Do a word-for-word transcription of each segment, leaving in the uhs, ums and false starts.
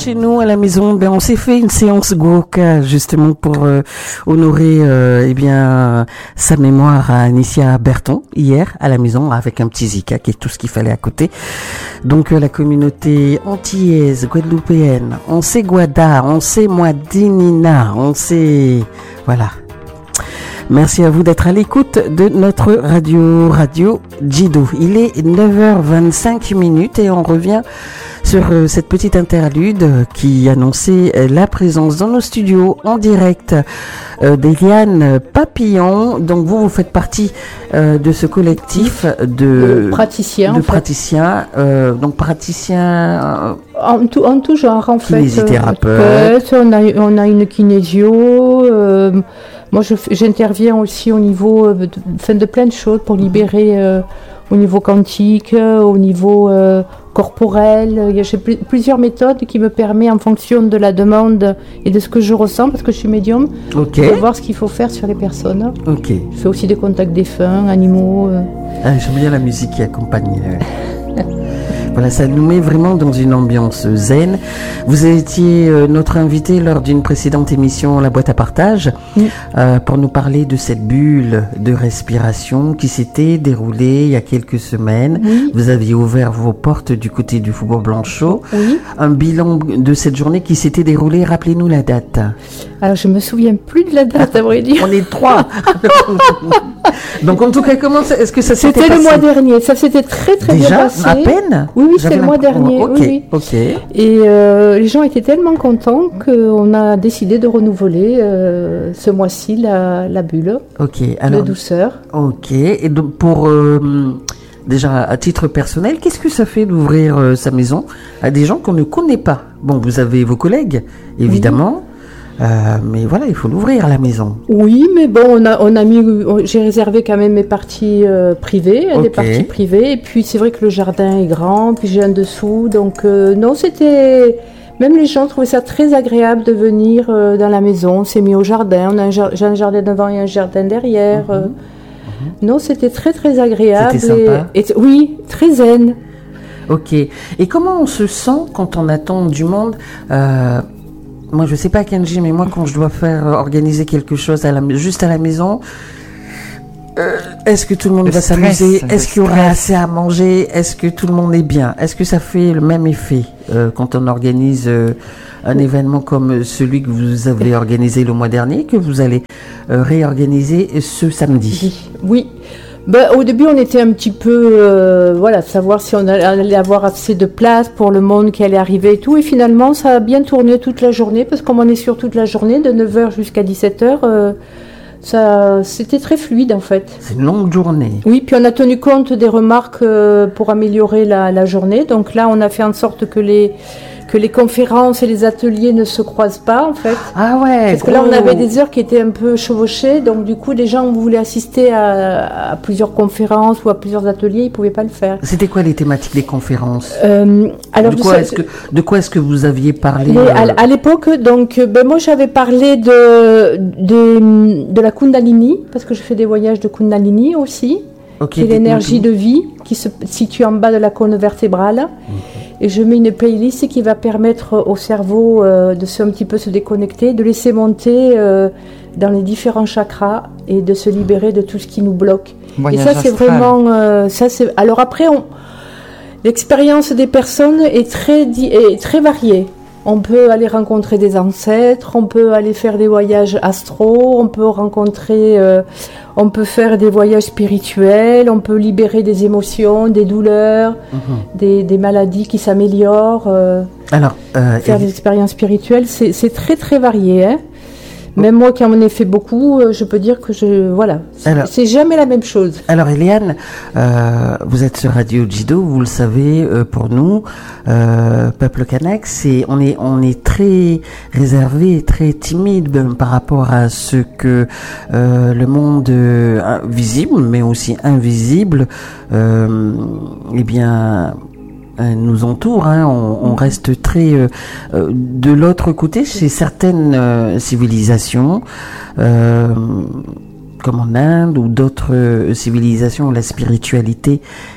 chez nous à la maison, ben on s'est fait une séance Gouroka justement pour euh, honorer euh, eh bien sa mémoire à Anicia Berton hier à la maison avec un petit Zika qui est tout ce qu'il fallait à côté. Donc euh, la communauté antillaise, guadeloupéenne, on sait Guada, on sait Moadinina, on sait voilà. Merci à vous d'être à l'écoute de notre radio, Radio Jido. Il est neuf heures vingt-cinq minutes et on revient sur euh, cette petite interlude qui annonçait euh, la présence dans nos studios en direct euh, d'Eliane Papillon. Donc vous, vous faites partie euh, de ce collectif de, de praticiens. De praticiens, euh, donc praticiens... Euh, en, tout, en tout genre, en fait. Kinésithérapeutes. On a, on a une kinésio... Euh, Moi, je, j'interviens aussi au niveau de, de, de plein de choses pour libérer euh, au niveau quantique, euh, au niveau euh, corporel. J'ai pl- plusieurs méthodes qui me permettent, en fonction de la demande et de ce que je ressens, parce que je suis médium, okay. de voir ce qu'il faut faire sur les personnes. Okay. Je fais aussi des contacts défunts, animaux. Euh. Ah, j'aime bien la musique qui accompagne. Voilà, ça nous met vraiment dans une ambiance zen. Vous étiez euh, notre invité lors d'une précédente émission La Boîte à Partage mmh. euh, pour nous parler de cette bulle de respiration qui s'était déroulée il y a quelques semaines. Oui. Vous aviez ouvert vos portes du côté du Faubourg Blanchot. Oui. Un bilan de cette journée qui s'était déroulée. Rappelez-nous la date. Alors, je me souviens plus de la date, à vrai dire. On est trois. Donc, en tout cas, comment ça, est-ce que ça s'était C'était passé? le mois dernier. Ça s'était très, très Déjà, bien passé. À peine? Oui, oui, c'était le mois dernier. Ok, oui, oui. ok. Et euh, les gens étaient tellement contents qu'on a décidé de renouveler euh, ce mois-ci la, la bulle Ok, alors, de douceur. Ok, et donc pour... Euh, déjà, à titre personnel, qu'est-ce que ça fait d'ouvrir euh, sa maison à des gens qu'on ne connaît pas? Bon, vous avez vos collègues, évidemment. Oui. Euh, mais voilà, il faut l'ouvrir à la maison. Oui, mais bon, on a, on a mis, j'ai réservé quand même mes parties euh, privées, okay. des parties privées. Et puis c'est vrai que le jardin est grand, puis j'ai un dessous, donc euh, non, c'était, même les gens trouvaient ça très agréable de venir euh, dans la maison. On s'est mis au jardin, on a un, j'ai un jardin devant et un jardin derrière. Mm-hmm. Euh, mm-hmm. Non, c'était très très agréable. C'était sympa. Et, et, oui, très zen. Ok. Et comment on se sent quand on attend du monde? euh, Moi, je sais pas, Kenji, mais moi, quand je dois faire euh, organiser quelque chose à la, juste à la maison, euh, est-ce que tout le monde le va stress, s'amuser? Est-ce qu'il y aura assez à manger? Est-ce que tout le monde est bien? Est-ce que ça fait le même effet euh, quand on organise euh, un événement comme celui que vous avez organisé le mois dernier, que vous allez euh, réorganiser ce samedi? Oui. Ben, au début, on était un petit peu, euh, voilà, savoir si on allait avoir assez de place pour le monde qui allait arriver et tout. Et finalement, ça a bien tourné toute la journée, parce que comme on est sur toute la journée, de neuf heures jusqu'à dix-sept heures, euh, ça, c'était très fluide en fait. C'est une longue journée. Oui, puis on a tenu compte des remarques euh, pour améliorer la, la journée. Donc là, on a fait en sorte que les que les conférences et les ateliers ne se croisent pas, en fait. Ah ouais. Parce que là, on avait des heures qui étaient un peu chevauchées, donc du coup, les gens voulaient assister à, à plusieurs conférences ou à plusieurs ateliers, ils pouvaient pas le faire. C'était quoi les thématiques des conférences? euh, alors, de, quoi sais, est-ce que, de quoi est-ce que vous aviez parlé? les, à, à l'époque, donc, ben, moi, j'avais parlé de, de, de la Kundalini, parce que je fais des voyages de Kundalini aussi, okay, qui est l'énergie de vie, qui se situe en bas de la colonne vertébrale. Okay. Et je mets une playlist qui va permettre au cerveau euh, de se, un petit peu se déconnecter, de laisser monter euh, dans les différents chakras et de se libérer de tout ce qui nous bloque. Voyage et ça, c'est astral. Vraiment... Euh, ça, c'est... Alors après, on... l'expérience des personnes est très, di... est très variée. On peut aller rencontrer des ancêtres, on peut aller faire des voyages astraux, on peut rencontrer, euh, on peut faire des voyages spirituels, on peut libérer des émotions, des douleurs, mmh. des, des maladies qui s'améliorent. Euh, Alors, euh, faire et... des expériences spirituelles, c'est, c'est très très varié. Hein. Même moi qui en ai fait beaucoup, je peux dire que je voilà, c'est, alors, c'est jamais la même chose. Alors Eliane, euh, vous êtes sur Radio Jido, vous le savez, euh, pour nous, euh, peuple kanak, c'est on est on est très réservé, très timide ben, par rapport à ce que euh, le monde euh, visible, mais aussi invisible, euh, eh bien. nous entoure, hein, on, on reste très euh, euh, de l'autre côté chez certaines euh, civilisations euh, comme en Inde ou d'autres euh, civilisations où la spiritualité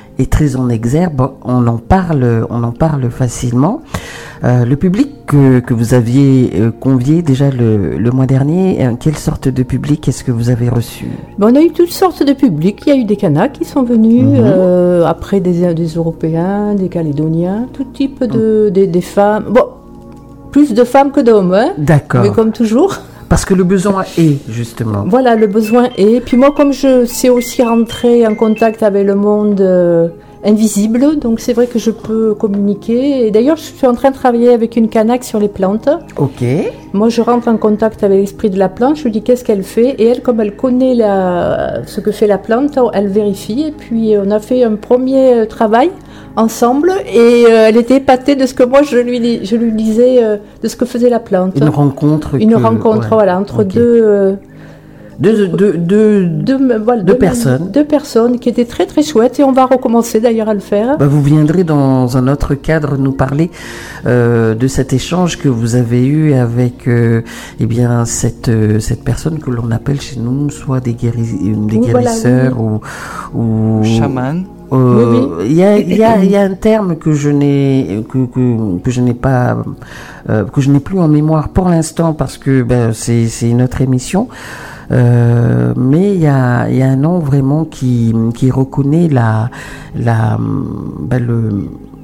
est très en exergue. On en parle, on en parle facilement. Euh, le public que, que vous aviez euh, convié déjà le, le mois dernier, euh, quelle sorte de public est-ce que vous avez reçu? Bon, on a eu toutes sortes de publics. Il y a eu des Kanaks qui sont venus, mmh. euh, après des, des Européens, des Calédoniens, tout type de mmh. des, des femmes. Bon, plus de femmes que d'hommes, hein. D'accord. Mais comme toujours. Parce que le besoin est, justement. Voilà, le besoin est. Puis moi, comme je sais aussi rentrer en contact avec le monde euh, invisible, donc c'est vrai que je peux communiquer. Et d'ailleurs, je suis en train de travailler avec une Kanak sur les plantes. Ok. Moi, je rentre en contact avec l'esprit de la plante, je lui dis qu'est-ce qu'elle fait. Et elle, comme elle connaît la, ce que fait la plante, elle vérifie. Et puis, on a fait un premier travail ensemble et euh, elle était épatée de ce que moi je lui, je lui disais euh, de ce que faisait la plante. Une rencontre. Une que, rencontre, ouais. voilà, entre okay. deux, euh, deux, deux, deux, deux, voilà, deux deux personnes. Deux personnes qui étaient très très chouettes et on va recommencer d'ailleurs à le faire. Bah, vous viendrez dans un autre cadre nous parler euh, de cet échange que vous avez eu avec euh, eh bien, cette, euh, cette personne que l'on appelle chez nous soit des, guéris, des oui, guérisseurs voilà, oui. ou, ou... Chaman. Il euh, oui, oui. y, a, y, a, y a un terme que je n'ai que, que, que je n'ai pas euh, que je n'ai plus en mémoire pour l'instant parce que ben, c'est, c'est une autre émission. Euh, mais il y a, y a un nom vraiment qui, qui reconnaît la, la, ben le,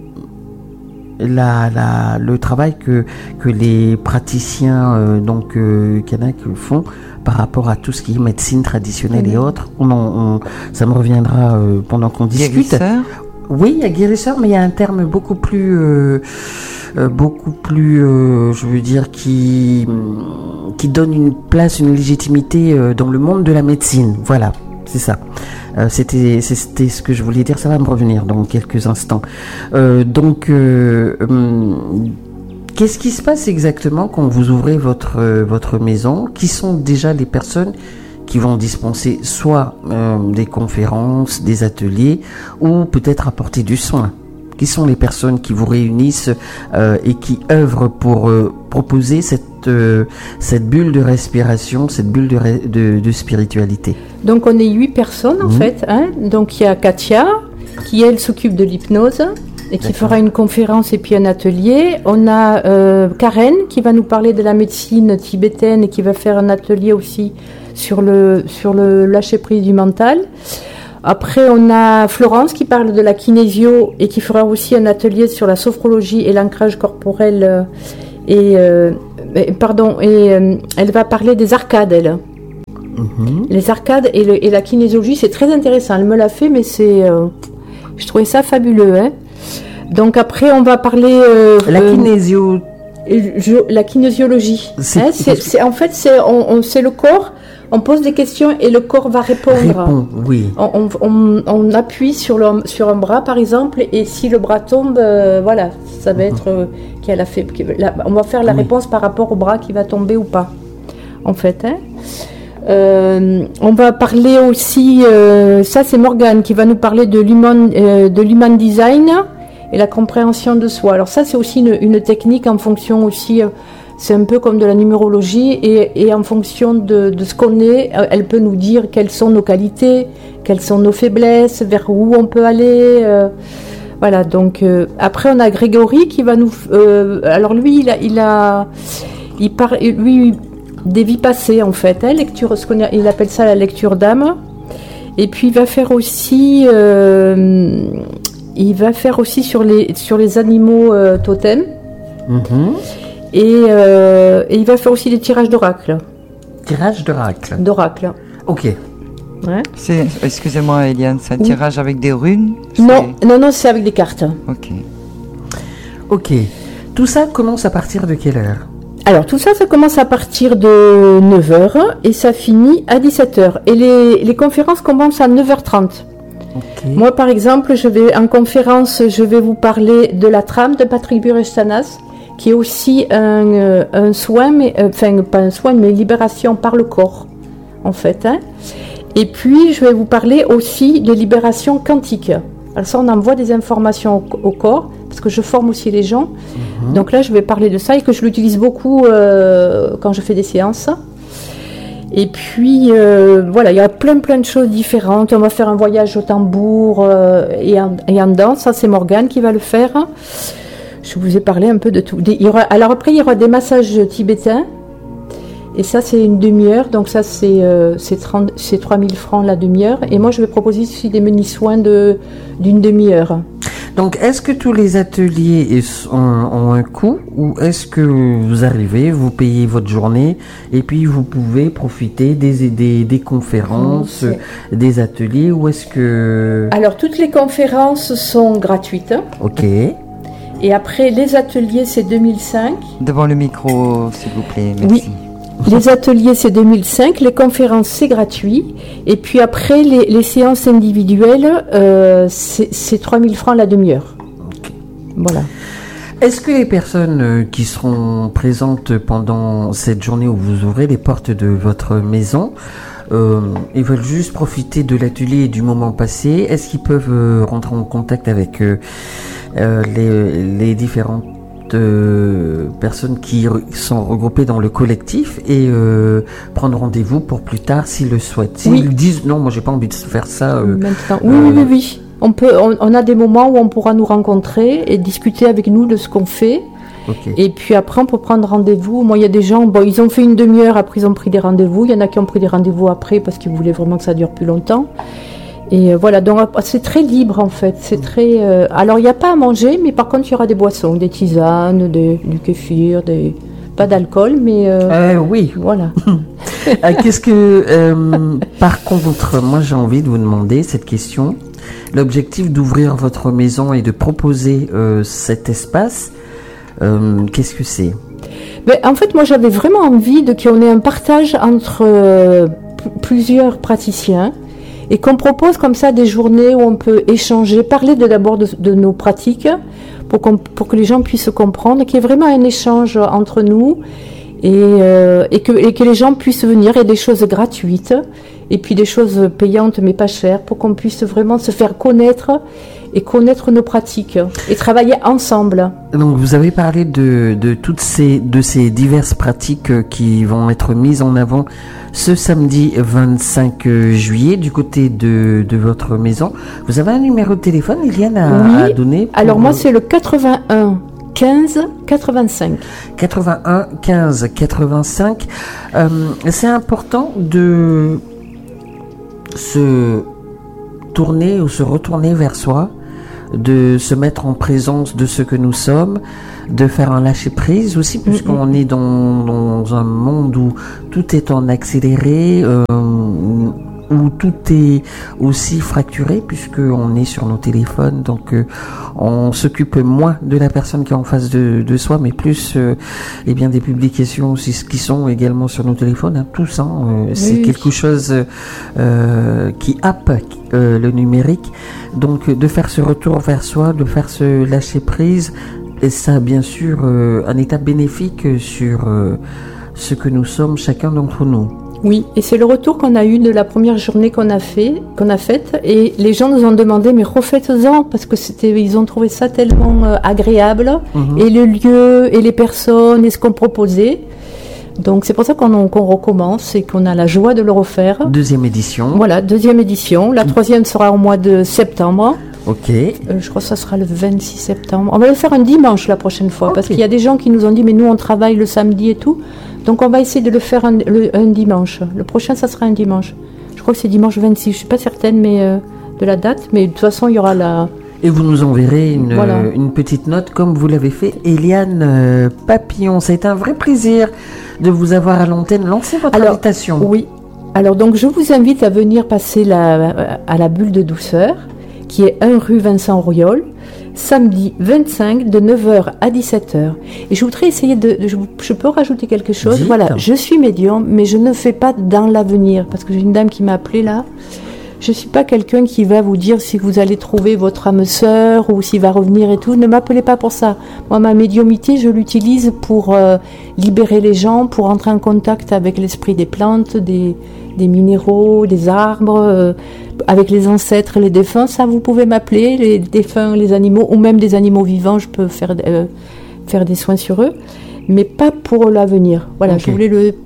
la, la, le travail que, que les praticiens euh, donc euh, Kanak font par rapport à tout ce qui est médecine traditionnelle mmh. et autres. On, on, ça me reviendra euh, pendant qu'on discute. Guérisseur ? Oui, il y a guérisseur, mais il y a un terme beaucoup plus, euh, euh, beaucoup plus, euh, je veux dire, qui, qui donne une place, une légitimité euh, dans le monde de la médecine. Voilà, c'est ça. Euh, c'était, c'était ce que je voulais dire. Ça va me revenir dans quelques instants. Euh, donc, euh, hum, qu'est-ce qui se passe exactement quand vous ouvrez votre, euh, votre maison? Qui sont déjà les personnes qui vont dispenser soit euh, des conférences, des ateliers, ou peut-être apporter du soin? Qui sont les personnes qui vous réunissent euh, et qui œuvrent pour euh, proposer cette, euh, cette bulle de respiration, cette bulle de, ré- de, de spiritualité? Donc on est huit personnes en mmh. fait. Hein. Donc il y a Katia, qui elle s'occupe de l'hypnose et qui D'accord. fera une conférence et puis un atelier. On a euh, Karen qui va nous parler de la médecine tibétaine et qui va faire un atelier aussi sur le, sur le lâcher-prise du mental. Après, on a Florence qui parle de la kinésio et qui fera aussi un atelier sur la sophrologie et l'ancrage corporel. Euh, et, euh, pardon, et euh, elle va parler des arcades, elle. Mm-hmm. Les arcades et, le, et la kinésiologie, c'est très intéressant. Elle me l'a fait, mais c'est, euh, je trouvais ça fabuleux. Hein. Donc après, on va parler... Euh, la kinésio... Euh, la kinésiologie. C'est, hein, c'est, c'est, en fait, c'est, on, on, c'est le corps... On pose des questions et le corps va répondre. Répond, oui. On, on, on appuie sur, le, sur un bras, par exemple, et si le bras tombe, euh, voilà, ça va être euh, qu'elle a fait. La, on va faire la oui. réponse par rapport au bras qui va tomber ou pas, en fait. Hein. Euh, on va parler aussi, euh, ça c'est Morgane qui va nous parler de l'human, euh, de l'human design et la compréhension de soi. Alors ça c'est aussi une, une technique en fonction aussi. Euh, C'est un peu comme de la numérologie et, et en fonction de, de ce qu'on est, elle peut nous dire quelles sont nos qualités, quelles sont nos faiblesses, vers où on peut aller. Euh, voilà, donc euh, après on a Grégory qui va nous... Euh, alors lui, il a... Il, a, il parle, lui, des vies passées en fait, hein, lecture, ce qu'on a, il appelle ça la lecture d'âme. Et puis il va faire aussi... Euh, il va faire aussi sur les, sur les animaux euh, totems. Mm-hmm. Et, euh, et il va faire aussi des tirages d'oracle. Tirage d'oracle. D'oracle. Ok. Ouais. C'est, excusez-moi Eliane, c'est un oui. tirage avec des runes? Non, c'est... non, non, c'est avec des cartes. Ok. Ok. Tout ça commence à partir de quelle heure? Alors tout ça, ça commence à partir de neuf heures et ça finit à dix-sept heures. Et les, les conférences commencent à neuf heures trente. Okay. Moi par exemple, je vais en conférence, je vais vous parler de la trame de Patrick Burestanas, qui est aussi un, euh, un soin, mais, euh, enfin pas un soin, mais libération par le corps, en fait. Hein. Et puis, je vais vous parler aussi de libération quantique. Alors ça, on envoie des informations au, au corps, parce que je forme aussi les gens. Mm-hmm. Donc là, je vais parler de ça et que je l'utilise beaucoup euh, quand je fais des séances. Et puis, euh, voilà, il y a plein, plein de choses différentes. On va faire un voyage au tambour euh, et, en, et en danse. Ça, c'est Morgane qui va le faire. Je vous ai parlé un peu de tout. Il y aura, alors après, il y aura des massages tibétains. Et ça, c'est une demi-heure. Donc ça, c'est, euh, c'est, trente, c'est trois mille francs la demi-heure. Et moi, je vais proposer aussi des mini-soins de, d'une demi-heure. Donc, est-ce que tous les ateliers ont, ont un coût ou est-ce que vous arrivez, vous payez votre journée et puis vous pouvez profiter des, des, des conférences, mmh, des ateliers ou est-ce que... Alors, toutes les conférences sont gratuites. Ok. Et après, les ateliers, c'est deux mille cinq. Devant le micro, s'il vous plaît, merci. Oui. Les ateliers, c'est deux mille cinq, les conférences, c'est gratuit. Et puis après, les, les séances individuelles, euh, c'est, c'est trois mille francs la demi-heure. Okay. Voilà. Est-ce que les personnes qui seront présentes pendant cette journée où vous ouvrez les portes de votre maison, euh, ils veulent juste profiter de l'atelier et du moment passé, est-ce qu'ils peuvent euh, rentrer en contact avec euh, euh, les, les différentes de personnes qui sont regroupées dans le collectif et euh, prendre rendez-vous pour plus tard s'ils le souhaitent. S'ils oui. disent non, moi j'ai pas envie de faire ça. Euh, Maintenant. Oui, euh, oui, oui, oui. On peut, on, on a des moments où on pourra nous rencontrer et discuter avec nous de ce qu'on fait. Okay. Et puis après, on peut prendre rendez-vous. Moi, il y a des gens, bon, ils ont fait une demi-heure, après ils ont pris des rendez-vous. Il y en a qui ont pris des rendez-vous après parce qu'ils voulaient vraiment que ça dure plus longtemps. Et euh, voilà, donc c'est très libre en fait. C'est très. Euh, alors il n'y a pas à manger, mais par contre il y aura des boissons, des tisanes, des, du kéfir, des, pas d'alcool, mais. Euh, euh, oui. Voilà. euh, qu'est-ce que. Euh, par contre, moi j'ai envie de vous demander cette question. L'objectif d'ouvrir votre maison et de proposer euh, cet espace, euh, qu'est-ce que c'est? Ben, en fait, moi j'avais vraiment envie de qu'on ait un partage entre euh, p- plusieurs praticiens. Et qu'on propose comme ça des journées où on peut échanger, parler de, d'abord de, de nos pratiques, pour, qu'on, pour que les gens puissent comprendre, qu'il y ait vraiment un échange entre nous, et, euh, et, que, et que les gens puissent venir, et des choses gratuites, et puis des choses payantes mais pas chères, pour qu'on puisse vraiment se faire connaître, et connaître nos pratiques, et travailler ensemble. Donc vous avez parlé de, de toutes ces, de ces diverses pratiques qui vont être mises en avant ce samedi vingt-cinq juillet du côté de, de votre maison. Vous avez un numéro de téléphone, Eliane, à, oui. à donner pour... Alors moi c'est le quatre-vingt-un quinze quatre-vingt-cinq. quatre-vingt-un quinze quatre-vingt-cinq. Euh, c'est important de se tourner ou se retourner vers soi, de se mettre en présence de ce que nous sommes, de faire un lâcher-prise aussi, puisqu'on mm-hmm. est dans, dans un monde où tout est en accéléré, euh, où tout est aussi fracturé, puisqu'on est sur nos téléphones, donc euh, on s'occupe moins de la personne qui est en face de, de soi, mais plus euh, eh bien, des publications aussi, qui sont également sur nos téléphones, hein, tous, hein, euh, c'est oui. quelque chose euh, qui happe euh, le numérique, donc de faire ce retour vers soi, de faire ce lâcher-prise, et ça a bien sûr euh, un état bénéfique sur euh, ce que nous sommes chacun d'entre nous. Oui, et c'est le retour qu'on a eu de la première journée qu'on a fait, qu'on a faite, et les gens nous ont demandé mais refaites-en parce que c'était, ils ont trouvé ça tellement euh, agréable, mmh. et le lieu et les personnes et ce qu'on proposait. Donc c'est pour ça qu'on, qu'on recommence et qu'on a la joie de le refaire. Deuxième édition. Voilà, deuxième édition. La troisième sera au mois de septembre. Ok. Euh, je crois que ça sera le vingt-six septembre. On va le faire un dimanche la prochaine fois, okay. Parce qu'il y a des gens qui nous ont dit mais nous on travaille le samedi et tout. Donc on va essayer de le faire un, le, un dimanche. Le prochain ça sera un dimanche. Je crois que c'est dimanche vingt-six. Je suis pas certaine mais euh, de la date, mais de toute façon il y aura la. Et vous nous enverrez une, voilà. euh, une petite note comme vous l'avez fait, Eliane euh, Papillon. C'est un vrai plaisir de vous avoir à l'antenne. Lancez votre Alors, invitation. Oui. Alors donc je vous invite à venir passer la, à la bulle de douceur, qui est un rue Vincent Auriol, samedi vingt-cinq de neuf heures à dix-sept heures. Et je voudrais essayer de... de je, je peux rajouter quelque chose. Dites. Voilà, je suis médium, mais je ne fais pas dans l'avenir, parce que j'ai une dame qui m'a appelée là. Je ne suis pas quelqu'un qui va vous dire si vous allez trouver votre âme sœur ou s'il va revenir et tout. Ne m'appelez pas pour ça. Moi, ma médiumité, je l'utilise pour euh, libérer les gens, pour entrer en contact avec l'esprit des plantes, des, des minéraux, des arbres, euh, avec les ancêtres, les défunts. Ça, vous pouvez m'appeler, les défunts, les animaux, ou même des animaux vivants, je peux faire, euh, faire des soins sur eux, mais pas pour l'avenir. Voilà, okay. Je voulais le... le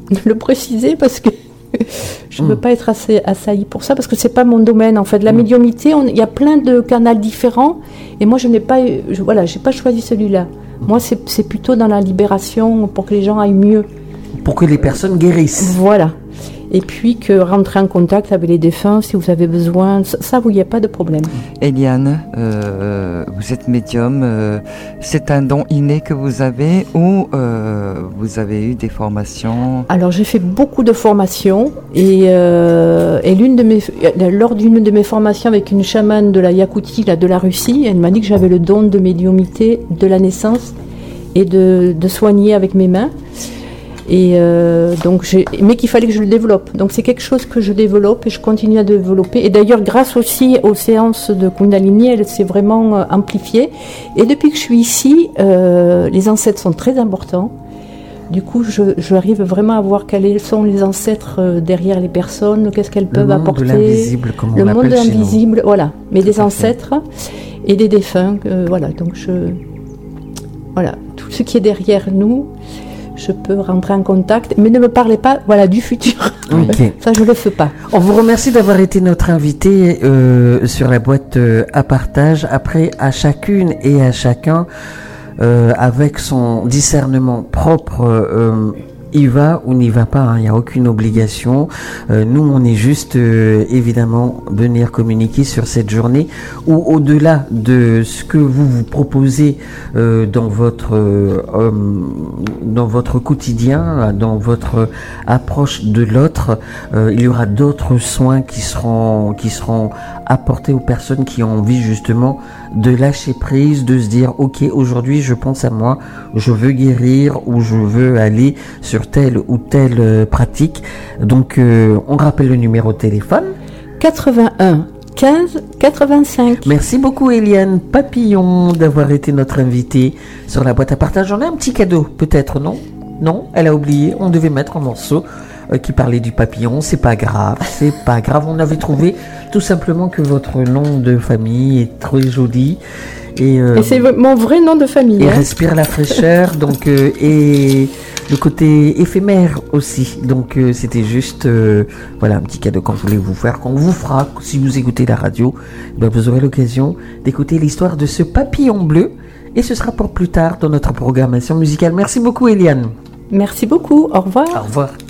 le préciser parce que je ne veux mmh. pas être assez assaillie pour ça, parce que c'est pas mon domaine en fait. La mmh. médiumnité, il y a plein de canaux différents, et moi je n'ai pas, je, voilà, j'ai pas choisi celui-là. Mmh. Moi c'est, c'est plutôt dans la libération pour que les gens aillent mieux. Pour que les personnes guérissent. Voilà. Et puis que rentrer en contact avec les défunts si vous avez besoin, ça, il n'y a pas de problème. Eliane, euh, vous êtes médium, euh, c'est un don inné que vous avez ou euh, vous avez eu des formations? Alors j'ai fait beaucoup de formations et, euh, et l'une de mes, lors d'une de mes formations avec une chamane de la Yakoutie, là, de la Russie, elle m'a dit que j'avais le don de médiumité de la naissance et de, de soigner avec mes mains. Et euh, donc j'ai, mais qu'il fallait que je le développe. Donc c'est quelque chose que je développe et je continue à développer. Et d'ailleurs, grâce aussi aux séances de Kundalini, elle s'est vraiment euh, amplifiée. Et depuis que je suis ici, euh, les ancêtres sont très importants. Du coup, je, j'arrive vraiment à voir quels sont les ancêtres euh, derrière les personnes, qu'est-ce qu'elles peuvent apporter. Le monde de l'invisible, comme on le l'appelle monde chez invisible, nous. Voilà. Mais des ancêtres et des défunts. Euh, voilà. Donc je, voilà, tout ce qui est derrière nous. Je peux rentrer en contact, mais ne me parlez pas, voilà, du futur. Okay. Ça, je le fais pas. On vous remercie d'avoir été notre invité euh, sur la boîte euh, à partage. Après, à chacune et à chacun, euh, avec son discernement propre, euh, il va ou n'y va pas, hein, il n'y a aucune obligation. Euh, nous, on est juste, euh, évidemment, venir communiquer sur cette journée où, au-delà de ce que vous vous proposez euh, dans votre euh, dans votre quotidien, dans votre approche de l'autre, euh, il y aura d'autres soins qui seront qui seront apportés aux personnes qui ont envie justement de lâcher prise, de se dire ok, aujourd'hui je pense à moi, je veux guérir ou je veux aller sur telle ou telle euh, pratique. Donc euh, on rappelle le numéro de téléphone quatre-vingt-un quinze quatre-vingt-cinq. Merci beaucoup Eliane Papillon d'avoir été notre invitée sur la boîte à partage. On a un petit cadeau peut-être, non? Non, elle a oublié, on devait mettre un morceau euh, qui parlait du papillon. C'est pas grave, c'est pas grave, on avait trouvé tout simplement que votre nom de famille est très joli. Et, euh, et c'est mon vrai nom de famille. Et hein. respire la fraîcheur, donc euh, et le côté éphémère aussi. Donc euh, c'était juste, euh, voilà, un petit cadeau qu'on voulait vous faire, qu'on vous fera si vous écoutez la radio. Ben, vous aurez l'occasion d'écouter l'histoire de ce papillon bleu, et ce sera pour plus tard dans notre programmation musicale. Merci beaucoup, Eliane. Merci beaucoup. Au revoir. Au revoir.